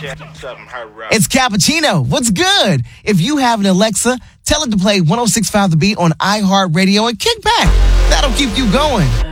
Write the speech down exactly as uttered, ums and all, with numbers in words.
It's Cappuccino. What's good? If you have an Alexa, tell it to play one oh six point five The Beat on iHeartRadio and kick back. That'll keep you going.